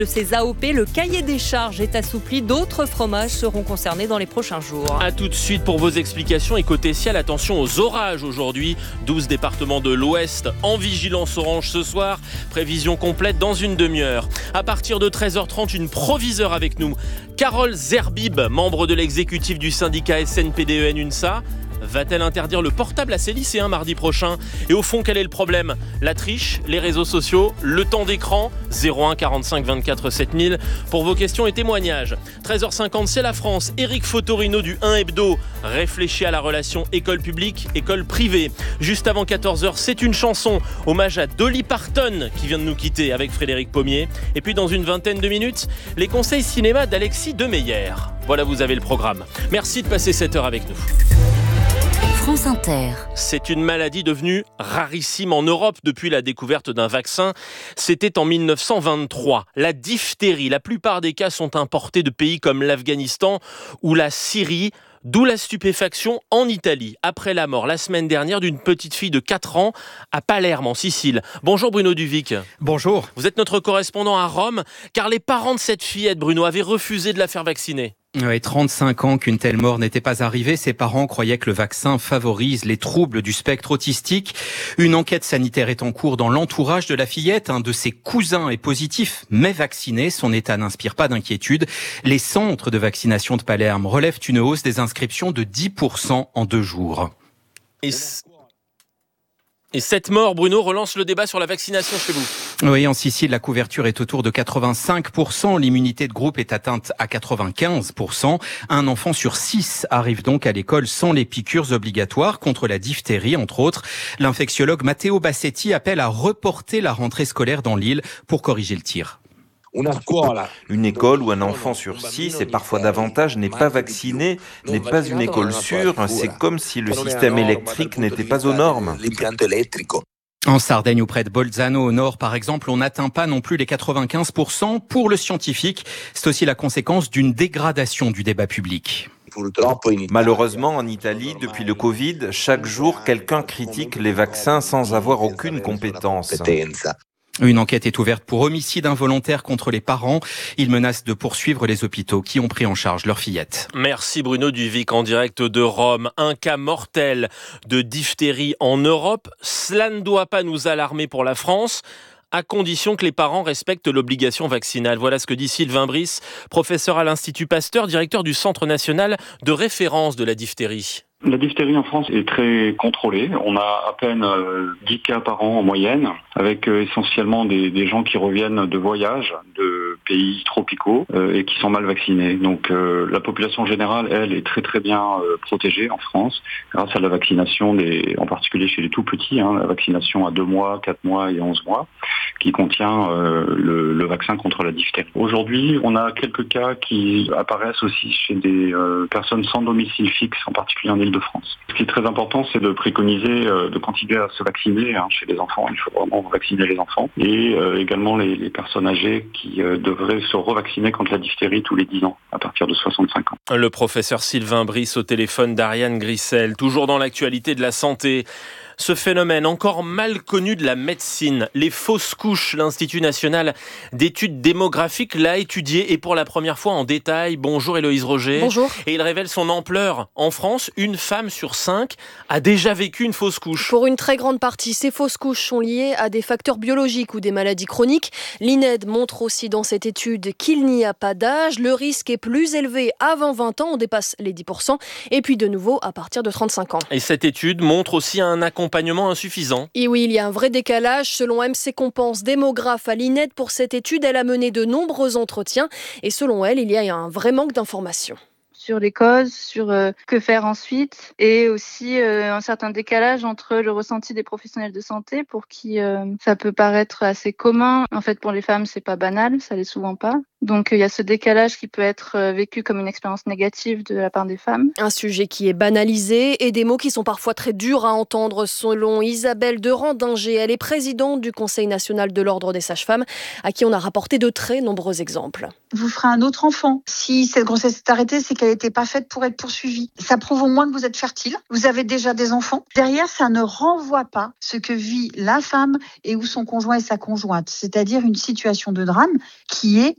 De ces AOP, le cahier des charges est assoupli. D'autres fromages seront concernés dans les prochains jours. A tout de suite pour vos explications. Et côté ciel, attention aux orages aujourd'hui. 12 départements de l'Ouest en vigilance orange ce soir. Prévision complète dans une demi-heure. À partir de 13h30, une proviseure avec nous. Carole Zerbib, membre de l'exécutif du syndicat SNPDEN-UNSA. Va-t-elle interdire le portable à ses lycéens mardi prochain ? Et au fond, quel est le problème ? La triche, les réseaux sociaux, le temps d'écran ? 01 45 24 7000 pour vos questions et témoignages. 13h50, c'est la France. Éric Fotorino du 1 Hebdo réfléchit à la relation école publique, école privée. Juste avant 14h, c'est une chanson. Hommage à Dolly Parton qui vient de nous quitter avec Frédéric Pommier. Et puis dans une vingtaine de minutes, les conseils cinéma d'Alexis Demeyer. Voilà, vous avez le programme. Merci de passer cette heure avec nous. France Inter. C'est une maladie devenue rarissime en Europe depuis la découverte d'un vaccin. C'était en 1923. La diphtérie, la plupart des cas sont importés de pays comme l'Afghanistan ou la Syrie, d'où la stupéfaction en Italie, après la mort la semaine dernière d'une petite fille de 4 ans à Palerme, en Sicile. Bonjour Bruno Duvic. Bonjour. Vous êtes notre correspondant à Rome, car les parents de cette fillette, Bruno, avaient refusé de la faire vacciner. Oui, 35 ans qu'une telle mort n'était pas arrivée. Ses parents croyaient que le vaccin favorise les troubles du spectre autistique. Une enquête sanitaire est en cours dans l'entourage de la fillette. Un de ses cousins est positif, mais vacciné. Son état n'inspire pas d'inquiétude. Les centres de vaccination de Palerme relèvent une hausse des inscriptions de 10% en 2 jours. Et cette mort, Bruno, relance le débat sur la vaccination chez vous. Oui, en Sicile, la couverture est autour de 85%. L'immunité de groupe est atteinte à 95%. Un enfant sur 6 arrive donc à l'école sans les piqûres obligatoires contre la diphtérie, entre autres. L'infectiologue Matteo Bassetti appelle à reporter la rentrée scolaire dans l'île pour corriger le tir. Une école où un enfant sur 6 et parfois davantage n'est pas vacciné n'est pas une école sûre. C'est comme si le système électrique n'était pas aux normes. En Sardaigne ou près de Bolzano au nord, par exemple, on n'atteint pas non plus les 95%. Pour le scientifique, c'est aussi la conséquence d'une dégradation du débat public. Malheureusement, en Italie, depuis le Covid, chaque jour, quelqu'un critique les vaccins sans avoir aucune compétence. Une enquête est ouverte pour homicide involontaire contre les parents. Ils menacent de poursuivre les hôpitaux qui ont pris en charge leur fillette. Merci Bruno Duvic en direct de Rome. Un cas mortel de diphtérie en Europe. Cela ne doit pas nous alarmer pour la France, à condition que les parents respectent l'obligation vaccinale. Voilà ce que dit Sylvain Brice, professeur à l'Institut Pasteur, directeur du Centre national de référence de la diphtérie. La diphtérie en France est très contrôlée. On a à peine 10 cas par an en moyenne, avec essentiellement des gens qui reviennent de voyage, de pays tropicaux et qui sont mal vaccinés. Donc la population générale, elle, est très très bien protégée en France grâce à la vaccination, en particulier chez les tout petits, la vaccination à 2 mois, 4 mois et 11 mois, qui contient le vaccin contre la diphtérie. Aujourd'hui, on a quelques cas qui apparaissent aussi chez des personnes sans domicile fixe, en particulier en Île-de-France. Ce qui est très important, c'est de préconiser de continuer à se vacciner chez les enfants. Il faut vraiment vacciner les enfants et également les personnes âgées qui devraient se revacciner contre la diphtérie tous les 10 ans, à partir de 65 ans. Le professeur Sylvain Brice au téléphone d'Ariane Grissel. Toujours dans l'actualité de la santé, ce phénomène encore mal connu de la médecine, les fausses couches. L'Institut national d'études démographiques l'a étudié et pour la première fois en détail. Bonjour Héloïse Roger. Bonjour. Et il révèle son ampleur. En France, une femme sur 5 a déjà vécu une fausse couche. Pour une très grande partie, ces fausses couches sont liées à des facteurs biologiques ou des maladies chroniques. L'INED montre aussi dans cette étude qu'il n'y a pas d'âge. Le risque est plus élevé avant 20 ans, on dépasse les 10%. Et puis de nouveau à partir de 35 ans. Et cette étude montre aussi un accompagnement insuffisant. Et oui, il y a un vrai décalage. Selon MC Compense, démographe à l'INED, pour cette étude, elle a mené de nombreux entretiens. Et selon elle, il y a un vrai manque d'informations. Sur les causes, sur que faire ensuite, et aussi un certain décalage entre le ressenti des professionnels de santé pour qui ça peut paraître assez commun. En fait, pour les femmes, c'est pas banal, ça l'est souvent pas. Donc il y a ce décalage qui peut être vécu comme une expérience négative de la part des femmes. Un sujet qui est banalisé et des mots qui sont parfois très durs à entendre, selon Isabelle Derandinger. Elle est présidente du Conseil national de l'Ordre des sages-femmes, à qui on a rapporté de très nombreux exemples. Vous ferez un autre enfant. Si cette grossesse est arrêtée, c'est qu'elle n'était pas faite pour être poursuivie. Ça prouve au moins que vous êtes fertile, vous avez déjà des enfants. Derrière, ça ne renvoie pas ce que vit la femme et ou son conjoint et sa conjointe, c'est-à-dire une situation de drame qui est